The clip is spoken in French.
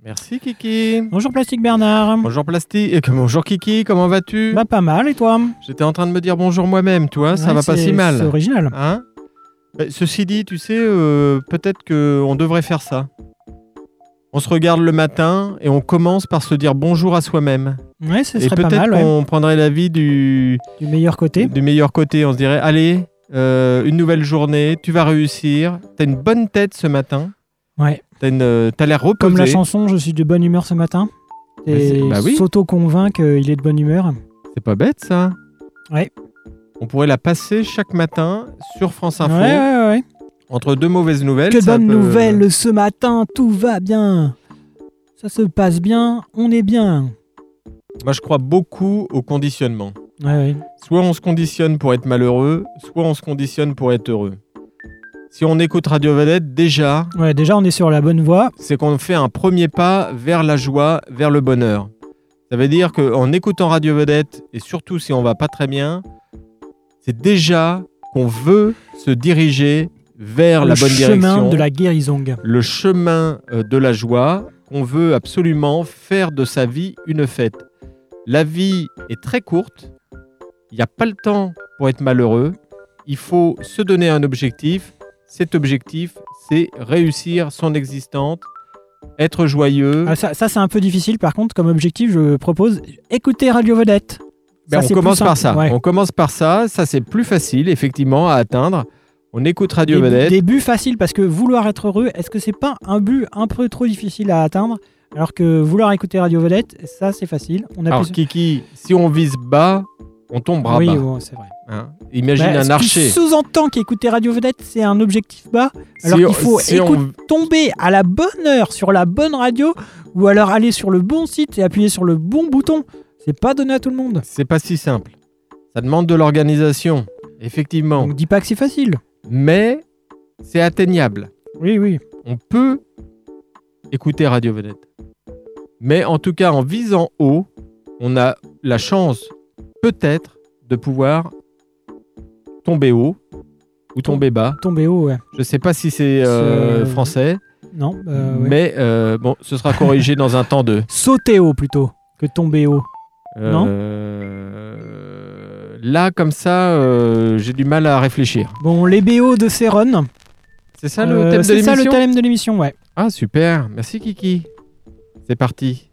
Merci Kiki. Bonjour Plastique Bernard. Bonjour Plastique. Bonjour Kiki, comment vas-tu? Bah pas mal, et toi? J'étais en train de me dire bonjour moi-même, toi, ça Ouais, va pas si mal. C'est original. Hein? Ceci dit, tu sais, peut-être qu'on devrait faire ça. On se regarde le matin et on commence par se dire bonjour à soi-même. Ouais, ce Et serait pas peut-être mal. qu'on prendrait la vie du meilleur côté. Du meilleur côté. On se dirait, allez, une nouvelle journée, tu vas réussir. T'as une bonne tête ce matin. Ouais. T'as l'air reposé. Comme la chanson Je suis de bonne humeur ce matin. Et oui. s'auto-convainc qu'il est de bonne humeur. C'est pas bête ça. Ouais. On pourrait la passer chaque matin sur France Info. Ouais. Entre deux mauvaises nouvelles. Que bonne nouvelle ce matin, tout va bien. Ça se passe bien, on est bien. Moi je crois beaucoup au conditionnement. Ouais. Soit on se conditionne pour être malheureux, soit on se conditionne pour être heureux. Si on écoute Radio Vedette, déjà on est sur la bonne voie. C'est qu'on fait un premier pas vers la joie, vers le bonheur. Ça veut dire qu'en écoutant Radio Vedette, et surtout si on va pas très bien, c'est déjà qu'on veut se diriger vers la bonne direction. Le chemin de la guérison. Le chemin de la joie, qu'on veut absolument faire de sa vie une fête. La vie est très courte, il n'y a pas le temps pour être malheureux, il faut se donner un objectif. Cet objectif, c'est réussir son existence, être joyeux. Ah, ça c'est un peu difficile par contre, comme objectif, je propose écouter Radio Vedette. On commence par ça. Ouais. On commence par ça, ça c'est plus facile effectivement à atteindre. On écoute Radio Vedette. Début facile parce que vouloir être heureux, est-ce que c'est pas un but un peu trop difficile à atteindre? Alors que vouloir écouter Radio Vedette, ça c'est facile. Alors Kiki, si on vise bas, on tombera bas. Oui, bon, c'est vrai. Hein, imagine un archer. Ce qui sous-entend qu'écouter Radio Vedette, c'est un objectif bas. Alors qu'il faut tomber à la bonne heure sur la bonne radio ou alors aller sur le bon site et appuyer sur le bon bouton. C'est pas donné à tout le monde. C'est pas si simple. Ça demande de l'organisation, effectivement. Donc dis pas que c'est facile. Mais c'est atteignable. Oui. On peut écouter Radio Vedette. Mais en tout cas, en visant haut, on a la chance, peut-être, de pouvoir tomber haut ou tomber bas. Tomber haut, ouais. Je sais pas si c'est français. Non. Ouais. Mais bon, ce sera corrigé dans un temps 2. Sauter haut plutôt que tomber haut. Non. Là, comme ça, j'ai du mal à réfléchir. Bon, les BO de Céron. C'est ça le thème de l'émission? C'est ça le thème de l'émission, ouais. Ah, super. Merci Kiki. C'est parti.